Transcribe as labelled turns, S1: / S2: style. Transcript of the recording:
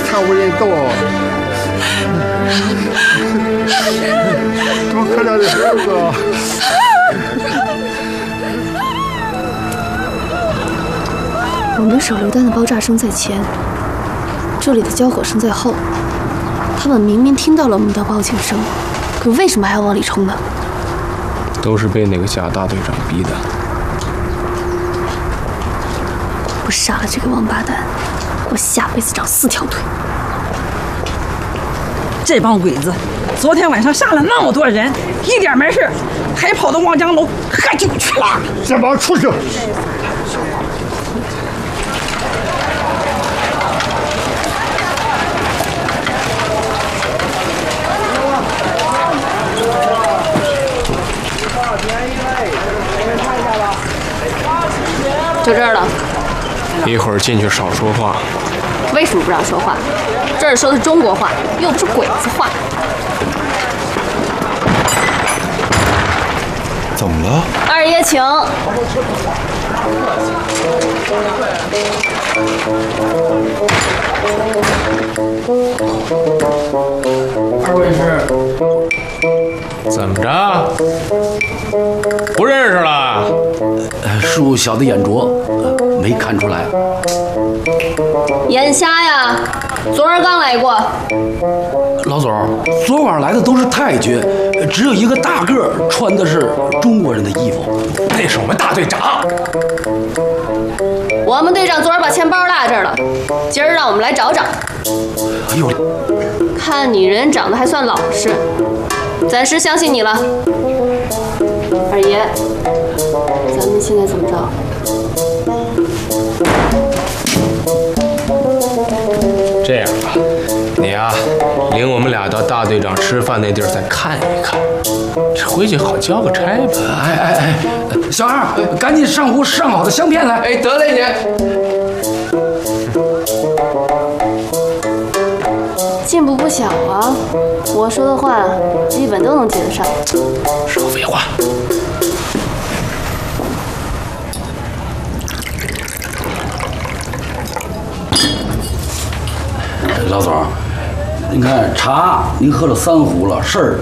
S1: 看无人道，多可怜的孩子。
S2: 我们手榴弹的爆炸声在前，这里的交火声在后。他们明明听到了我们的报警声，可为什么还要往里冲呢？
S3: 都是被那个夏大队长逼的。
S2: 我杀了这个王八蛋，我下辈子长4条腿。
S4: 这帮鬼子，昨天晚上杀了那么多人，一点没事，还跑到望江楼喝酒去了。
S1: 这帮畜生！
S2: 就这儿了。
S3: 一会儿进去少说话。
S2: 为什么不让说话？这儿说的是中国话，又不是鬼子话。
S5: 怎么了？
S2: 二爷，请。
S6: 二位是？
S3: 怎么着？不认识了？
S6: 恕小的眼拙，没看出来。
S2: 眼瞎呀？昨儿刚来过。
S6: 老总，昨晚来的都是太君，只有一个大个儿穿的是中国人的衣服，那是我们大队长。
S2: 我们队长昨儿把钱包落这儿了，今儿让我们来找找。
S6: 哎呦，
S2: 看你人长得还算老实，暂时相信你了。二爷，咱们现在怎么着？
S3: 这样吧，你呀，领我们俩到大队长吃饭那地儿再看一看，这回去好交个差吧。
S6: 哎，小二，赶紧上壶上好的香片来。
S7: 哎，得嘞你。
S2: 进步不小啊！我说的话基本都能接得上。
S6: 少废话。老总，您看茶您喝了3壶了，事儿